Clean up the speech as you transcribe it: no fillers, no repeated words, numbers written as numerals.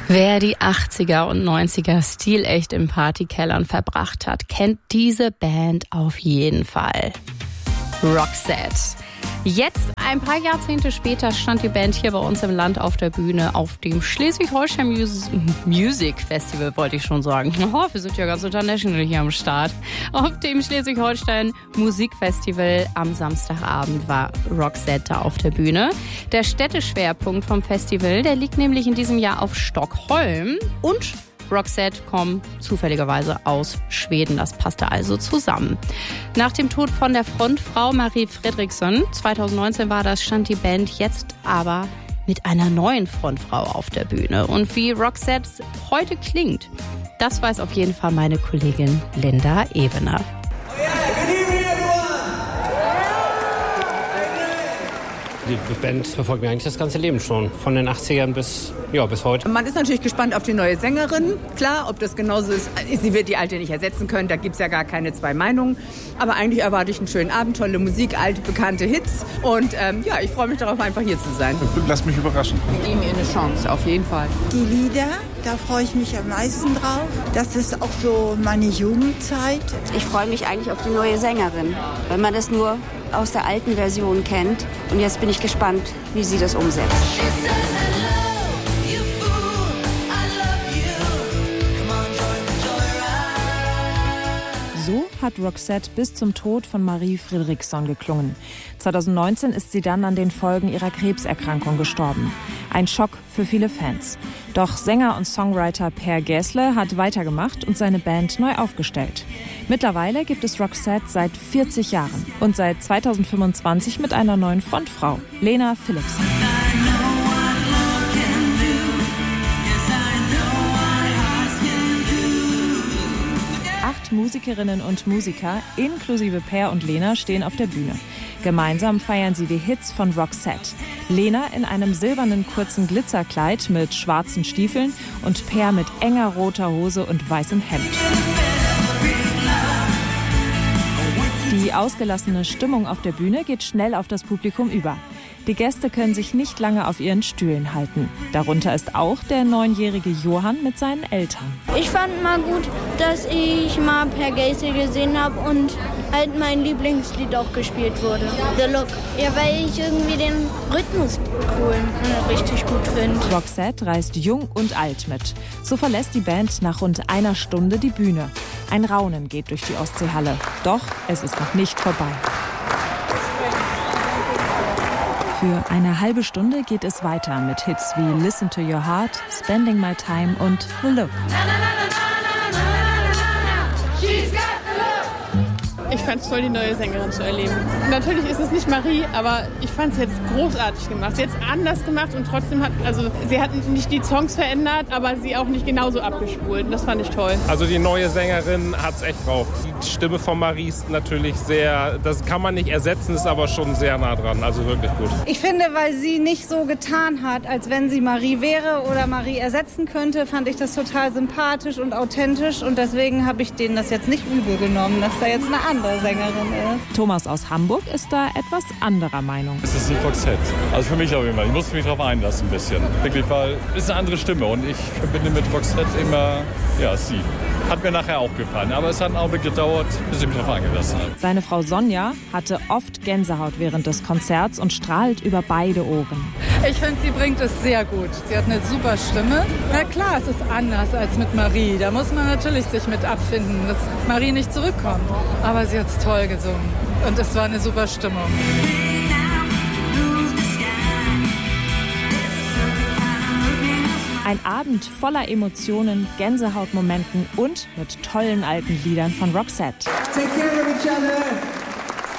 Wer die 80er und 90er stilecht in Partykellern verbracht hat, kennt diese Band auf jeden Fall. Roxette. Jetzt, ein paar Jahrzehnte später, stand die Band hier bei uns im Land auf der Bühne auf dem Schleswig-Holstein Music Festival, wollte ich schon sagen. Oh, wir sind ja ganz international hier am Start. Auf dem Schleswig-Holstein Musikfestival am Samstagabend war Roxette da auf der Bühne. Der Städteschwerpunkt vom Festival, der liegt nämlich in diesem Jahr auf Stockholm und Roxette kommen zufälligerweise aus Schweden. Das passte also zusammen. Nach dem Tod von der Frontfrau Marie Fredriksson, 2019 war das, stand die Band jetzt aber mit einer neuen Frontfrau auf der Bühne. Und wie Roxette heute klingt, das weiß auf jeden Fall meine Kollegin Linda Ebener. Die Band verfolgt mir eigentlich das ganze Leben schon, von den 80ern bis heute. Man ist natürlich gespannt auf die neue Sängerin. Klar, ob das genauso ist, sie wird die alte nicht ersetzen können, da gibt es ja gar keine zwei Meinungen. Aber eigentlich erwarte ich einen schönen Abend, tolle Musik, alte, bekannte Hits. Und ich freue mich darauf, einfach hier zu sein. Lass mich überraschen. Wir geben ihr eine Chance, auf jeden Fall. Die Lieder, da freue ich mich am meisten drauf. Das ist auch so meine Jugendzeit. Ich freue mich eigentlich auf die neue Sängerin, weil man das nur aus der alten Version kennt. Und jetzt bin ich gespannt, wie sie das umsetzt. So hat Roxette bis zum Tod von Marie Fredriksson geklungen. 2019 ist sie dann an den Folgen ihrer Krebserkrankung gestorben. Ein Schock für viele Fans. Doch Sänger und Songwriter Per Gessle hat weitergemacht und seine Band neu aufgestellt. Mittlerweile gibt es Roxette seit 40 Jahren und seit 2025 mit einer neuen Frontfrau, Lena Philipsen. 8 Musikerinnen und Musiker, inklusive Per und Lena, stehen auf der Bühne. Gemeinsam feiern sie die Hits von Roxette. Lena in einem silbernen kurzen Glitzerkleid mit schwarzen Stiefeln und Per mit enger roter Hose und weißem Hemd. Die ausgelassene Stimmung auf der Bühne geht schnell auf das Publikum über. Die Gäste können sich nicht lange auf ihren Stühlen halten. Darunter ist auch der 9-jährige Johann mit seinen Eltern. Ich fand mal gut, dass ich mal Per Gessle gesehen habe und halt mein Lieblingslied auch gespielt wurde. The Look. Ja, weil ich irgendwie den Rhythmus cool und richtig gut finde. Roxette reist jung und alt mit. So verlässt die Band nach rund einer Stunde die Bühne. Ein Raunen geht durch die Ostseehalle. Doch es ist noch nicht vorbei. Für eine halbe Stunde geht es weiter mit Hits wie Listen to Your Heart, Spending My Time und The Look. Ich fand es toll, die neue Sängerin zu erleben. Natürlich ist es nicht Marie, aber ich fand es jetzt großartig gemacht. Sie hat es anders gemacht und trotzdem sie hat nicht die Songs verändert, aber sie auch nicht genauso abgespult. Das fand ich toll. Also die neue Sängerin hat es echt drauf. Die Stimme von Marie ist natürlich sehr, das kann man nicht ersetzen, ist aber schon sehr nah dran. Also wirklich gut. Ich finde, weil sie nicht so getan hat, als wenn sie Marie wäre oder Marie ersetzen könnte, fand ich das total sympathisch und authentisch. Und deswegen habe ich denen das jetzt nicht übel genommen, dass da jetzt eine andere Sängerin ist. Thomas aus Hamburg ist da etwas anderer Meinung. Es ist nicht Roxette. Also für mich auf jeden Fall. Ich musste mich darauf einlassen ein bisschen. Wirklich, weil es ist eine andere Stimme und ich verbinde mit Roxette immer, sie. Hat mir nachher auch gefallen, aber es hat einen Augenblick gedauert, bis ich mich darauf eingelassen habe. Seine Frau Sonja hatte oft Gänsehaut während des Konzerts und strahlt über beide Ohren. Ich finde, sie bringt es sehr gut. Sie hat eine super Stimme. Na klar, es ist anders als mit Marie. Da muss man natürlich sich mit abfinden, dass Marie nicht zurückkommt. Aber sie hat es toll gesungen und es war eine super Stimmung. Ein Abend voller Emotionen, Gänsehautmomenten und mit tollen alten Liedern von Roxette. Take care of each other.